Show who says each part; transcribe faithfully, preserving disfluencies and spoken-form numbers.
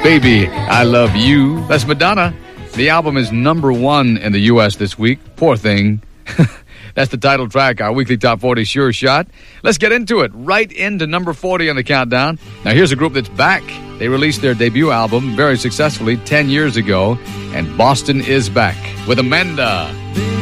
Speaker 1: Baby, I Love You. That's Madonna. The album is number one in the U S this week. Poor thing. That's the title track, our weekly Top forty Sure Shot. Let's get into it. Right into number forty on the countdown. Now, here's a group that's back. They released their debut album very successfully ten years ago, and Boston is back with Amanda.